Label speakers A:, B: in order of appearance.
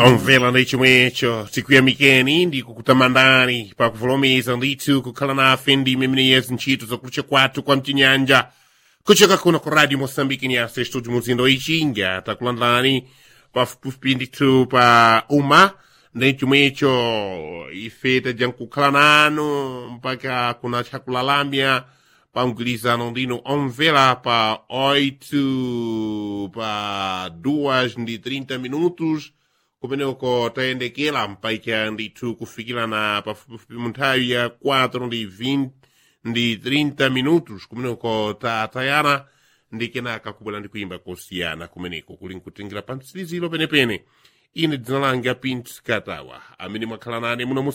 A: Omvela nechimwecho tikuyamikeni ndi kukutamandani pakuvolomeza ndithu kukhala nafe ndi mimene ntchito zakulucha kwathu kwa mchinyanja kuchoka kuno ku radio Moçambique nyasa estúdio muzindo ichinga takulandani pafupifupi ndithu pa uma ndi chimwecho ife tajankukhala nanu mpaka kuna chakulalamya pa mgwirizano ndino omvela pa 8 pa 2:30 minutos kumeneko tayendekera mpaika ndithu kufikira na pafupifupi munthawi ya 4:30 minutos kumeneko tatayana ndi kenaka kubwera ndi kuimba kosiyana kumeneko kuli nkutengera pa mtsiriziro penepene ine dzina langa Pinto Katawa amene mwakhala nane muno